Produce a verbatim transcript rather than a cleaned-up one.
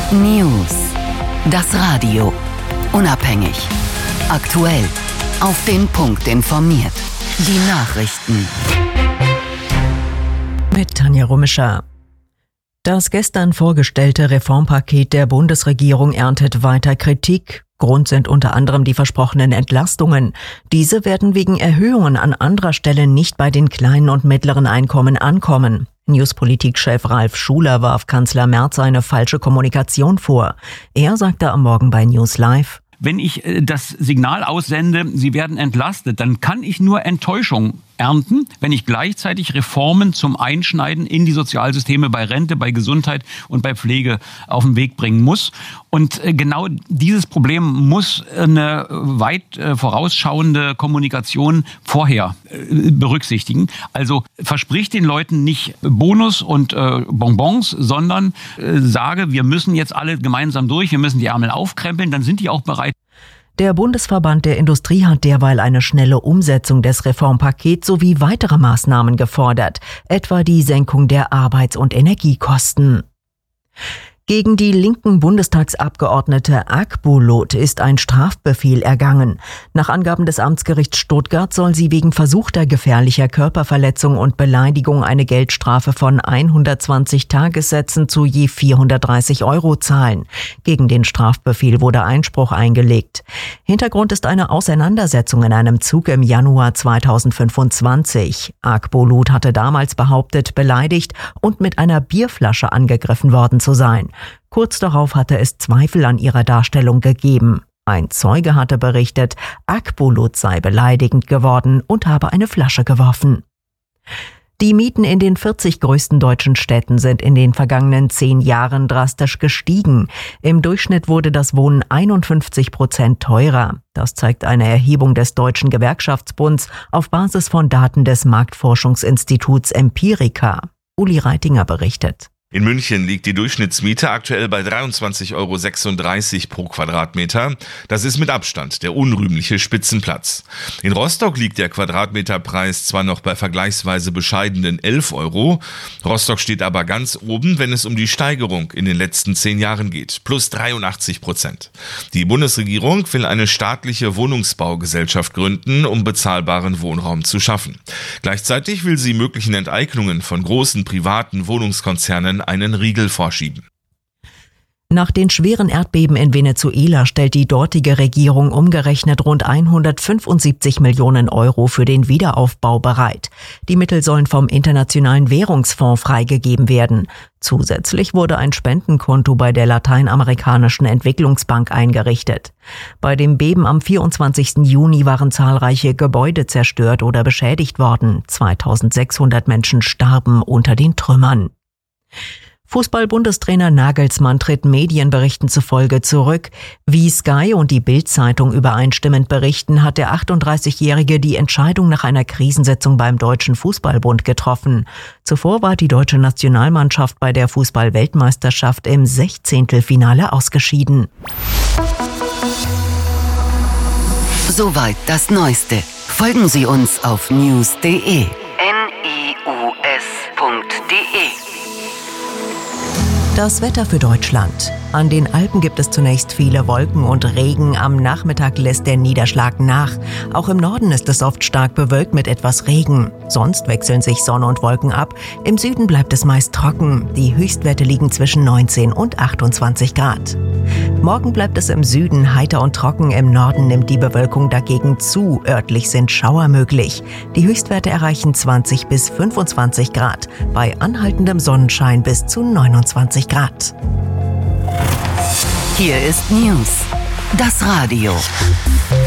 News. Das Radio. Unabhängig. Aktuell. Auf den Punkt informiert. Die Nachrichten. Mit Tanja Rummischer. Das gestern vorgestellte Reformpaket der Bundesregierung erntet weiter Kritik. Grund sind unter anderem die versprochenen Entlastungen. Diese werden wegen Erhöhungen an anderer Stelle nicht bei den kleinen und mittleren Einkommen ankommen. Newspolitik-Chef Ralf Schuler warf Kanzler Merz eine falsche Kommunikation vor. Er sagte am Morgen bei News Live: Wenn ich das Signal aussende, Sie werden entlastet, dann kann ich nur Enttäuschung ernten, wenn ich gleichzeitig Reformen zum Einschneiden in die Sozialsysteme bei Rente, bei Gesundheit und bei Pflege auf den Weg bringen muss. Und genau dieses Problem muss eine weit vorausschauende Kommunikation vorher berücksichtigen. Also verspricht den Leuten nicht Bonus und Bonbons, sondern sage, wir müssen jetzt alle gemeinsam durch, wir müssen die Ärmel aufkrempeln, dann sind die auch bereit. Der Bundesverband der Industrie hat derweil eine schnelle Umsetzung des Reformpakets sowie weitere Maßnahmen gefordert, etwa die Senkung der Arbeits- und Energiekosten. Gegen die linken Bundestagsabgeordnete Akbulut ist ein Strafbefehl ergangen. Nach Angaben des Amtsgerichts Stuttgart soll sie wegen versuchter gefährlicher Körperverletzung und Beleidigung eine Geldstrafe von hundertzwanzig Tagessätzen zu je vierhundertdreißig Euro zahlen. Gegen den Strafbefehl wurde Einspruch eingelegt. Hintergrund ist eine Auseinandersetzung in einem Zug im Januar zweitausendfünfundzwanzig. Akbulut hatte damals behauptet, beleidigt und mit einer Bierflasche angegriffen worden zu sein. Kurz darauf hatte es Zweifel an ihrer Darstellung gegeben. Ein Zeuge hatte berichtet, Akbulut sei beleidigend geworden und habe eine Flasche geworfen. Die Mieten in den vierzig größten deutschen Städten sind in den vergangenen zehn Jahren drastisch gestiegen. Im Durchschnitt wurde das Wohnen einundfünfzig Prozent teurer. Das zeigt eine Erhebung des Deutschen Gewerkschaftsbunds auf Basis von Daten des Marktforschungsinstituts Empirica. Uli Reitinger berichtet. In München liegt die Durchschnittsmiete aktuell bei dreiundzwanzig Euro sechsunddreißig pro Quadratmeter. Das ist mit Abstand der unrühmliche Spitzenplatz. In Rostock liegt der Quadratmeterpreis zwar noch bei vergleichsweise bescheidenen elf Euro. Rostock steht aber ganz oben, wenn es um die Steigerung in den letzten zehn Jahren geht. Plus dreiundachtzig Prozent. Die Bundesregierung will eine staatliche Wohnungsbaugesellschaft gründen, um bezahlbaren Wohnraum zu schaffen. Gleichzeitig will sie möglichen Enteignungen von großen privaten Wohnungskonzernen einen Riegel vorschieben. Nach den schweren Erdbeben in Venezuela stellt die dortige Regierung umgerechnet rund hundertfünfundsiebzig Millionen Euro für den Wiederaufbau bereit. Die Mittel sollen vom Internationalen Währungsfonds freigegeben werden. Zusätzlich wurde ein Spendenkonto bei der Lateinamerikanischen Entwicklungsbank eingerichtet. Bei dem Beben am vierundzwanzigsten Juni waren zahlreiche Gebäude zerstört oder beschädigt worden. zweitausendsechshundert Menschen starben unter den Trümmern. Fußball-Bundestrainer Nagelsmann tritt Medienberichten zufolge zurück. Wie Sky und die Bild-Zeitung übereinstimmend berichten, hat der achtunddreißigjährige die Entscheidung nach einer Krisensitzung beim Deutschen Fußballbund getroffen. Zuvor war die deutsche Nationalmannschaft bei der Fußball-Weltmeisterschaft im Sechzehntelfinale ausgeschieden. Soweit das Neueste. Folgen Sie uns auf news punkt de. N I U S punkt de. Das Wetter für Deutschland. An den Alpen gibt es zunächst viele Wolken und Regen. Am Nachmittag lässt der Niederschlag nach. Auch im Norden ist es oft stark bewölkt mit etwas Regen. Sonst wechseln sich Sonne und Wolken ab. Im Süden bleibt es meist trocken. Die Höchstwerte liegen zwischen neunzehn und achtundzwanzig Grad. Morgen bleibt es im Süden heiter und trocken. Im Norden nimmt die Bewölkung dagegen zu. Örtlich sind Schauer möglich. Die Höchstwerte erreichen zwanzig bis fünfundzwanzig Grad. Bei anhaltendem Sonnenschein bis zu neunundzwanzig Grad. Hier ist News. Das Radio.